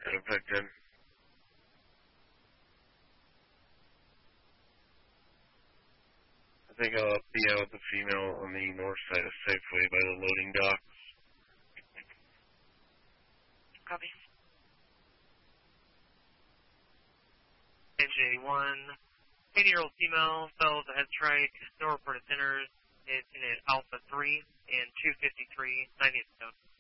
And affected. I think I'll be out with the female on the north side of Safeway by the loading docks. Copy. NJ1, 80-year-old female, fell with a head strike, no reported sinners, is in at Alpha 3 and 253, 90th zone.